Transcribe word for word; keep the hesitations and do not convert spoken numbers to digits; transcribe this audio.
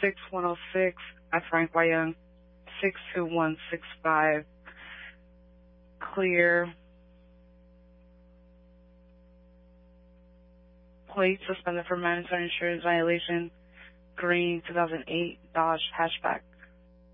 six one oh six at Frank Wyung, six two one six five. Clear. Plate suspended for mandatory insurance violation. Green two thousand eight Dodge hatchback.